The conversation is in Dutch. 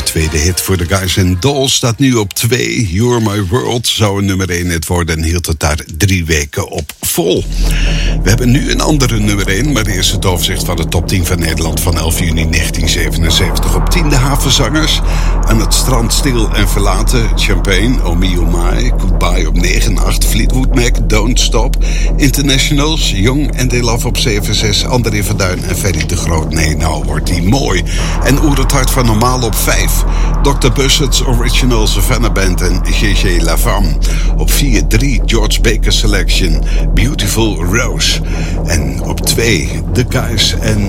tweede hit voor de Guys and Dolls staat nu op 2. You're My World zou een nummer 1 hit worden en hield het daar 3 weken op vol. We hebben nu een andere nummer 1, maar eerst het overzicht van de top 10 van Nederland van 11 juni 1977. Op 10 de havenzangers, Aan het strand stil en verlaten, Champagne, Oh Me Oh My, Goodbye op 9, 8, Fleetwood Mac, Don't Stop, Internationals, Young and They Love op 7, 6, André van Duin en Ferry de Groot, Nee, nou wordt die mooi. En Oer het hart van Normaal op 5, Dr. Bussett's Original Savannah Band en Gégé La Femme. Op 4, 3, George Baker Selection, Beautiful Rose. En op 2, The Guys and